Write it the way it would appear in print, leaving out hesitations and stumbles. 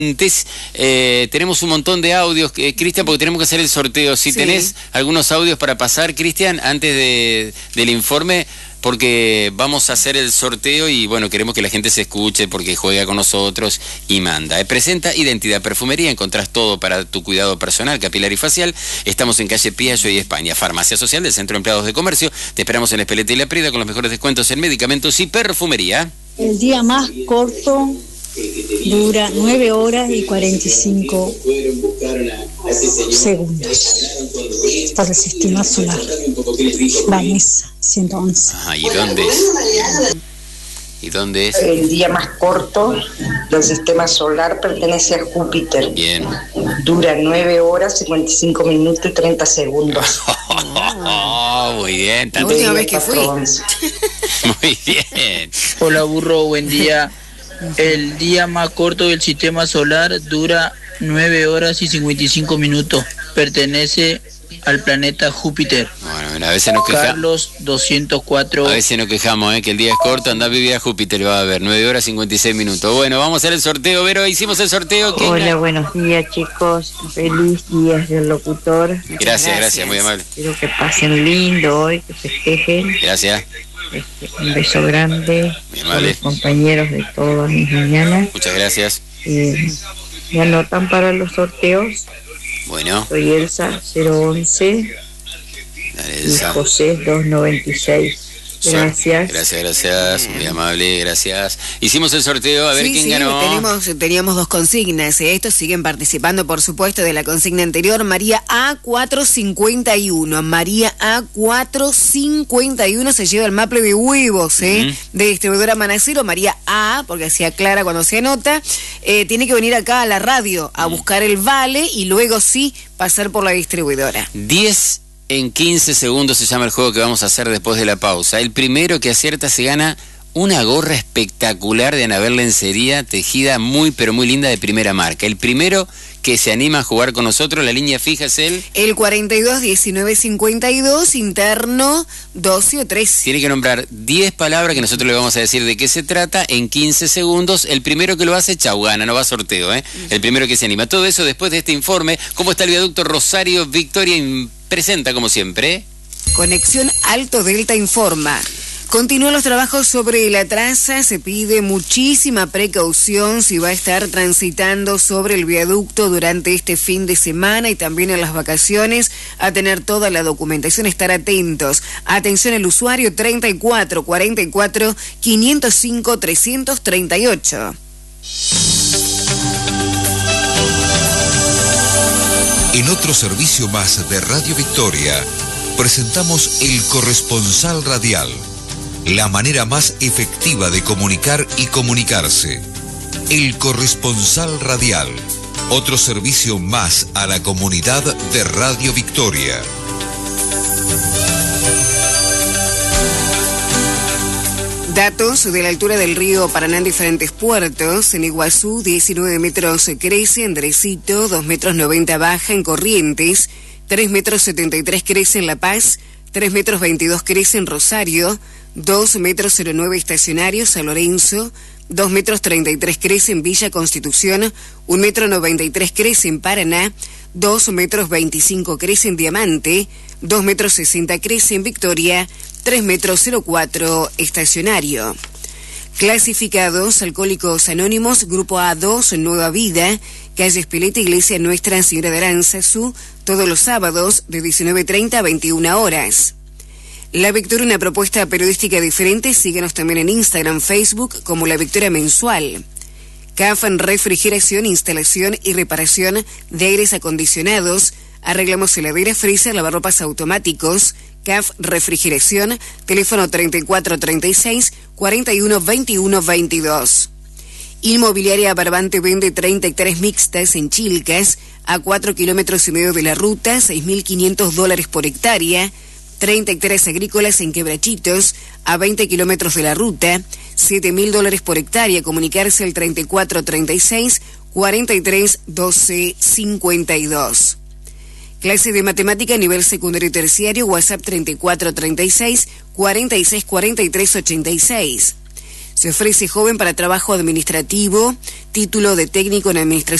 Tenemos un montón de audios, Cristian, porque tenemos que hacer el sorteo. Si tenés algunos audios para pasar, Cristian, antes del informe, porque vamos a hacer el sorteo y bueno, queremos que la gente se escuche porque juega con nosotros y manda. Presenta Identidad Perfumería, encontrás todo para tu cuidado personal, capilar y facial. Estamos en calle Piaggio y España. Farmacia Social del Centro de Empleados de Comercio. Te esperamos en la Espeleta y la Prida con los mejores descuentos en medicamentos y perfumería. El día más corto dura 9 horas y 45 segundos. Para el sistema solar. Vanessa, 111. Ajá, ¿y dónde es? ¿Y dónde es? El día más corto del sistema solar pertenece a Júpiter. Bien. Dura 9 horas, 55 minutos y 30 segundos. Muy bien. La última vez que fui. Muy bien. Hola, burro, buen día. El día más corto del sistema solar dura 9 horas y 55 minutos. Pertenece al planeta Júpiter. Bueno, a veces nos quejamos. Carlos 204. A veces nos quejamos, que el día es corto, andá a vivir a Júpiter, va a ver, 9 horas 56 minutos. Bueno, vamos a hacer el sorteo, Vero, hicimos el sorteo. Hola, buenos días, chicos. Feliz día del locutor. Gracias, muy amable. Espero que pasen lindo hoy, que festejen. Gracias. Un beso grande a los compañeros de todas mis mañanas. Muchas gracias. Me anotan para los sorteos. Bueno. Soy Elsa 011. Dale, Elsa. Y José 296. Gracias. Gracias, muy amable, gracias. Hicimos el sorteo, a ver quién ganó. Teníamos dos consignas, estos siguen participando, por supuesto, de la consigna anterior. María A451, María A451 se lleva el maple de huevos, de distribuidora Manacero. María A, porque así aclara cuando se anota, tiene que venir acá a la radio a buscar el vale y luego sí pasar por la distribuidora. 10 en 15 segundos se llama el juego que vamos a hacer después de la pausa. El primero que acierta se gana una gorra espectacular de Anabel Lencería, tejida muy pero muy linda, de primera marca. El primero que se anima a jugar con nosotros, la línea fija es el 421952, interno 12 o 13. Tiene que nombrar 10 palabras que nosotros le vamos a decir de qué se trata en 15 segundos. El primero que lo hace, chau, gana, no va a sorteo, El primero que se anima. Todo eso después de este informe. ¿Cómo está el viaducto Rosario Victoria? Presenta como siempre. Conexión Alto Delta informa. Continúan los trabajos sobre la traza, se pide muchísima precaución si va a estar transitando sobre el viaducto durante este fin de semana y también en las vacaciones, a tener toda la documentación, estar atentos. Atención al usuario 3444 505 338. En otro servicio más de Radio Victoria, presentamos El Corresponsal Radial. La manera más efectiva de comunicar y comunicarse. El Corresponsal Radial. Otro servicio más a la comunidad de Radio Victoria. Datos de la altura del río Paraná en diferentes puertos. En Iguazú, 19 metros crece, en Drecito, 2 metros 90 baja, en Corrientes, 3 metros 73 crece en La Paz, 3 metros 22 crece en Rosario, 2 metros 09 estacionario, San Lorenzo, 2 metros 33 crece en Villa Constitución, 1 metro 93 crece en Paraná, 2 metros 25 crece en Diamante, 2 metros 60 crece en Victoria, 3 metros 04 estacionario. Clasificados: Alcohólicos Anónimos, Grupo A2, Nueva Vida, calle Espeleta, Iglesia Nuestra Señora de Aránzazu, todos los sábados de 19:30 a 21 horas. La Victoria, una propuesta periodística diferente. Síguenos también en Instagram, Facebook como La Victoria Mensual. CAF Refrigeración, instalación y reparación de aires acondicionados. Arreglamos heladeras, freezer, lavarropas automáticos. CAF Refrigeración, teléfono 3436 41 21 22. Inmobiliaria Barbante vende 30 hectáreas mixtas en Chilcas, a 4,5 kilómetros de la ruta, $6.500 por hectárea. 30 hectáreas agrícolas en Quebrachitos, a 20 kilómetros de la ruta, $7.000 por hectárea. Comunicarse al 3436 43 12 52. Clase de matemática a nivel secundario y terciario, WhatsApp 3436 46 43 86. Se ofrece joven para trabajo administrativo, título de técnico en administración